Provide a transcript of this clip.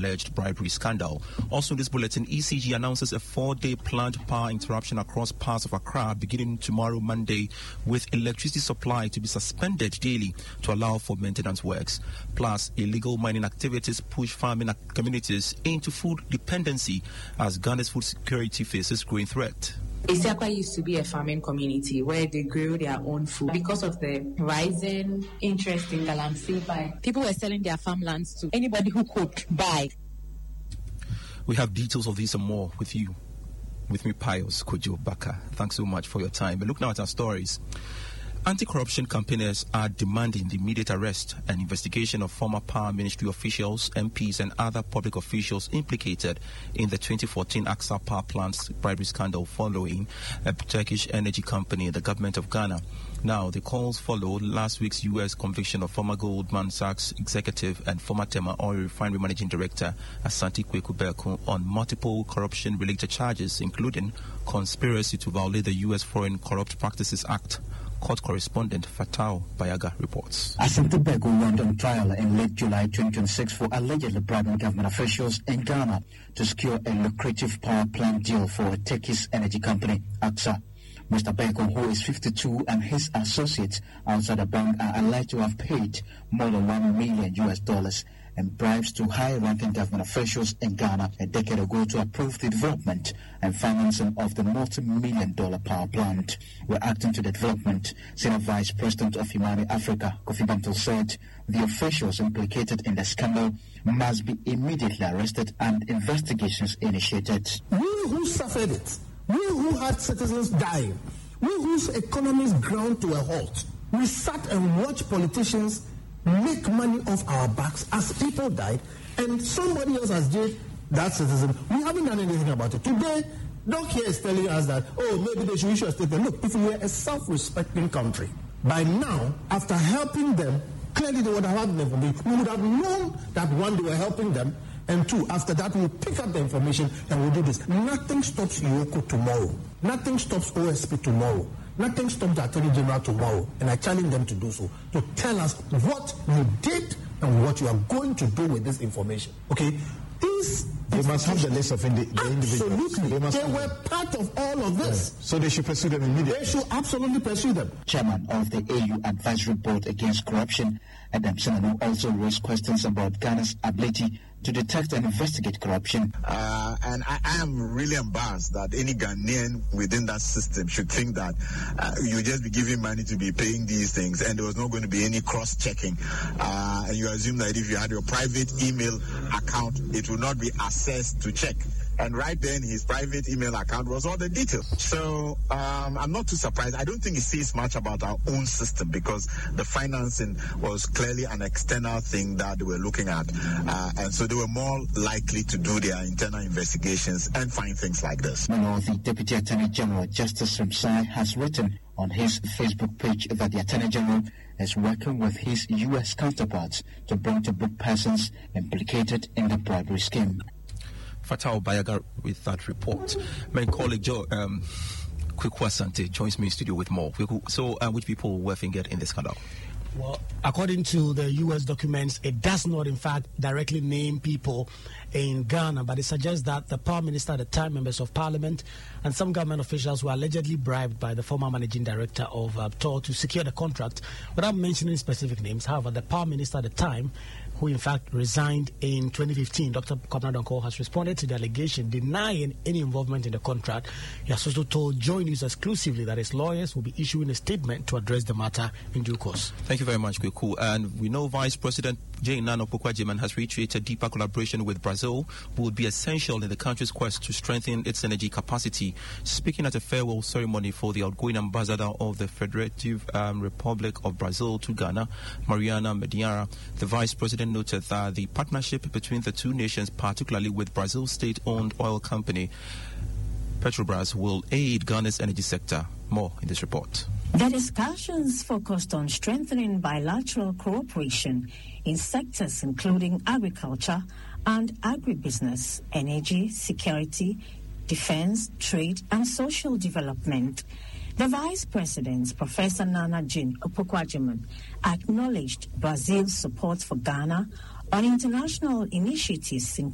alleged bribery scandal. Also in this bulletin, ECG announces a 4-day planned power interruption across parts of Accra beginning tomorrow, Monday, with electricity supply to be suspended daily to allow for maintenance works. Plus, illegal mining activities push farming communities into food dependency as Ghana's food security faces growing threat. Isiakwa used to be a farming community where they grew their own food. Because of the rising interest in galamsey, people were selling their farmlands to anybody who could buy. We have details of this and more with you. With me, Pius Kojo Baka. Thanks so much for your time. But look now at our stories. Anti-corruption campaigners are demanding the immediate arrest and investigation of former Power Ministry officials, MPs, and other public officials implicated in the 2014 AXA power plant's bribery scandal following a Turkish energy company, the government of Ghana. Now, the calls followed last week's U.S. conviction of former Goldman Sachs executive and former Tema Oil Refinery Managing Director Asante Kweku Belko on multiple corruption-related charges, including conspiracy to violate the U.S. Foreign Corrupt Practices Act. Court correspondent Fatau Bayaga reports. Asante Belko went on trial in late July 2026 for allegedly bribing government officials in Ghana to secure a lucrative power plant deal for a Turkish energy company, AXA. Mr. Belko, who is 52, and his associates outside the bank are alleged to have paid more than $1 million in bribes to high-ranking government officials in Ghana a decade ago to approve the development and financing of the multi-million-dollar power plant. Reacting to the development, Senior Vice President of Humani Africa, Kofi Bantel, said the officials implicated in the scandal must be immediately arrested and investigations initiated. We who suffered it, we who had citizens dying, we whose economies ground to a halt, we sat and watched politicians make money off our backs as people died, and somebody else has jailed that citizen. We haven't done anything about it. Today, Doc here is telling us that, maybe they should issue a statement. Look, if we were a self-respecting country, by now, after helping them, clearly they would have had the information. We would have known that one, they were helping them, and two, after that, we'll pick up the information and we'll do this. Nothing stops Yoko tomorrow. Nothing stops OSP tomorrow. Nothing stops the Attorney General tomorrow. And I challenge them to do so, to tell us what you did and what you are going to do with this information. Okay? They must have the list of the individuals. Absolutely. They were part of all of this. Yeah. So they should pursue them immediately. They should absolutely pursue them. Chairman of the AU Advisory Board Against Corruption, Adam Senanu, also raised questions about Ghana's ability to detect and investigate corruption. And I am really embarrassed that any Ghanaian within that system should think that you just be giving money to be paying these things and there was not going to be any cross-checking. And you assume that if you had your private email account, it will not be accessed to check. And right then, his private email account was all the details. So I'm not too surprised. I don't think it says much about our own system because the financing was clearly an external thing that they were looking at. And so they were more likely to do their internal investigations and find things like this. Now, the Deputy Attorney General, Justice Ramsay, has written on his Facebook page that the Attorney General is working with his U.S. counterparts to bring to book persons implicated in the bribery scheme. Fatau Bayaga with that report. My colleague Joe Kweku Asante joins me in studio with more. So, which people were fingered in this scandal? Well, according to the U.S. documents, it does not, in fact, directly name people in Ghana, but it suggests that the Power Minister at the time, members of Parliament, and some government officials were allegedly bribed by the former Managing Director of TOR to secure the contract, without mentioning specific names. However, the Power Minister at the time, who in fact resigned in 2015, Dr. Kwabena Donkor, has responded to the allegation denying any involvement in the contract. He has also told Joy News exclusively that his lawyers will be issuing a statement to address the matter in due course. Thank you very much, Kweku. And we know Vice President Jane Nana Opoku-Agyeman has reiterated deeper collaboration with Brazil would be essential in the country's quest to strengthen its energy capacity. Speaking at a farewell ceremony for the outgoing ambassador of the Federative Republic of Brazil to Ghana, Mariana Mediara, the Vice President noted that the partnership between the two nations, particularly with Brazil's state-owned oil company, Petrobras, will aid Ghana's energy sector. More in this report. The discussions focused on strengthening bilateral cooperation in sectors including agriculture and agribusiness, energy, security, defense, trade, and social development. The Vice President, Professor Nana Jane Opoku-Agyeman, acknowledged Brazil's support for Ghana on international initiatives